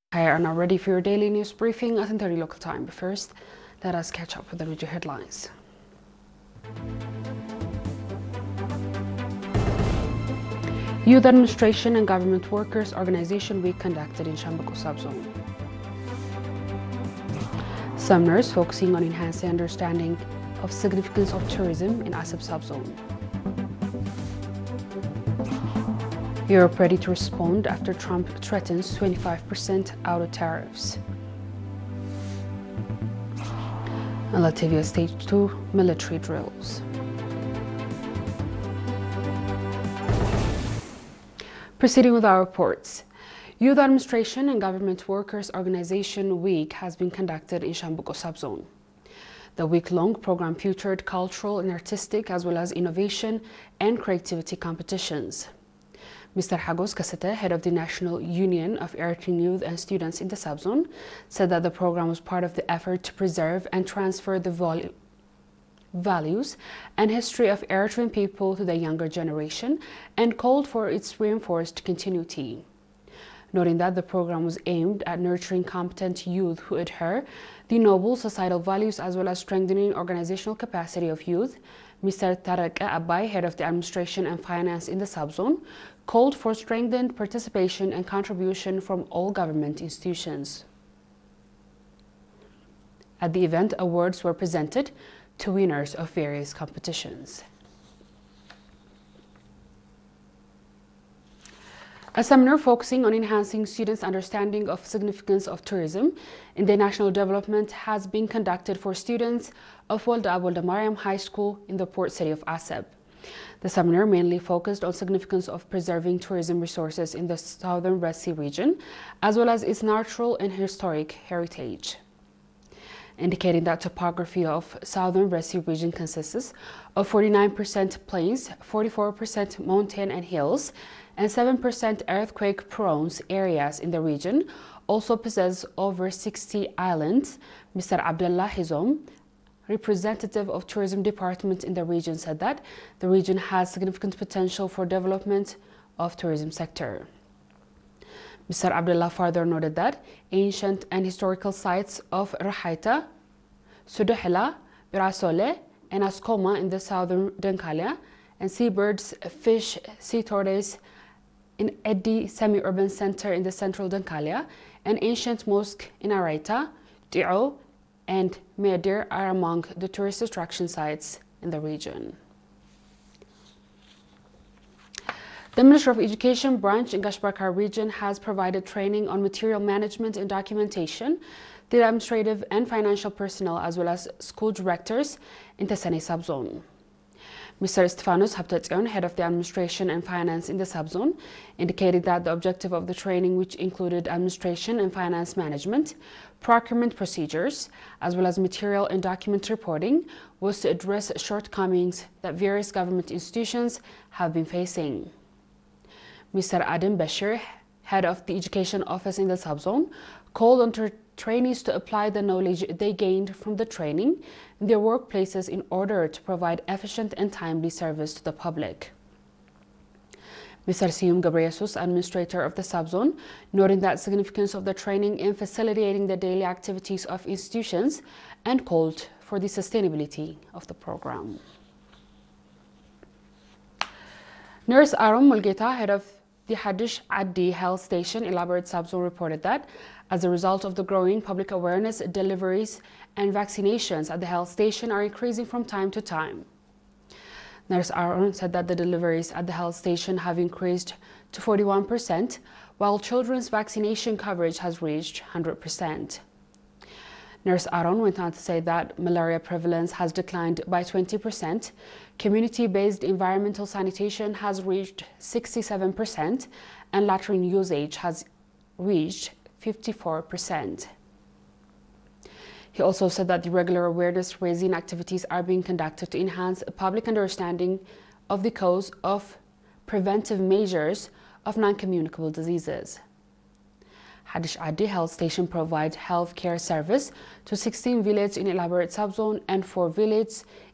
Hi, are now ready for your daily news briefing at 10:30 local time. But first, let us catch up with the radio headlines. Youth Administration and Government Workers Organization Week conducted in Shamboko Subzone. Seminars focusing on enhancing understanding of significance of tourism in Asab Subzone. Europe ready to respond after Trump threatens 25% auto tariffs. And Latvia Stage 2 military drills. Proceeding with our reports. Youth Administration and Government Workers Organization Week has been conducted in Shamboko Subzone. The week-long program featured cultural and artistic as well as innovation and creativity competitions. Mr. Hagos Kasete, head of the National Union of Eritrean Youth and Students in the Subzone, said that the program was part of the effort to preserve and transfer the values and history of Eritrean people to the younger generation and called for its reinforced continuity. Noting that the program was aimed at nurturing competent youth who adhere the noble societal values as well as strengthening organizational capacity of youth, Mr. Tarek Abai, head of the Administration and Finance in the Subzone, called for strengthened participation and contribution from all government institutions. At the event, awards were presented to winners of various competitions. A seminar focusing on enhancing students' understanding of significance of tourism in their national development has been conducted for students of Walda Mariam High School in the port city of Asab. The seminar mainly focused on significance of preserving tourism resources in the southern Red Sea region, as well as its natural and historic heritage. Indicating that topography of southern Red Sea region consists of 49% plains, 44% mountain and hills, and 7% earthquake-prone areas in the region, also possess over 60 islands. Mr. Abdullah Hizom, representative of Tourism Department in the region, said that the region has significant potential for development of tourism sector. Mr. Abdullah further noted that ancient and historical sites of Rahaita, Suduhila, Birasole, and Askoma in the southern Denkalia, and seabirds, fish, sea tortoise in Eddi semi-urban center in the central Denkalia, and ancient mosque in Araita, Di'o, and Medir are among the tourist attraction sites in the region. The Ministry of Education branch in Gashbarkar region has provided training on material management and documentation to the administrative and financial personnel as well as school directors in Tesane subzone. Mr. Stefanos Haptatzion, head of the administration and finance in the subzone, indicated that the objective of the training, which included administration and finance management, procurement procedures, as well as material and document reporting, was to address shortcomings that various government institutions have been facing. Mr. Adam Bashir, head of the education office in the subzone, called on trainees to apply the knowledge they gained from the training in their workplaces in order to provide efficient and timely service to the public. Mr. Siyum Gabriesus, administrator of the subzone, noting that significance of the training in facilitating the daily activities of institutions and called for the sustainability of the program. Nurse Aram Mulgeta, head of the Hadish Addi Health Station Elaborate Subzone, reported that as a result of the growing public awareness, deliveries and vaccinations at the health station are increasing from time to time. Nurse Aaron said that the deliveries at the health station have increased to 41%, while children's vaccination coverage has reached 100%. Nurse Aaron went on to say that malaria prevalence has declined by 20%, community-based environmental sanitation has reached 67%, and latrine usage has reached 54%. He also said that the regular awareness-raising activities are being conducted to enhance public understanding of the cause of preventive measures of non-communicable diseases. Hadish Addi Health Station provides health care service to 16 villages in Elaborate Subzone and 4 villages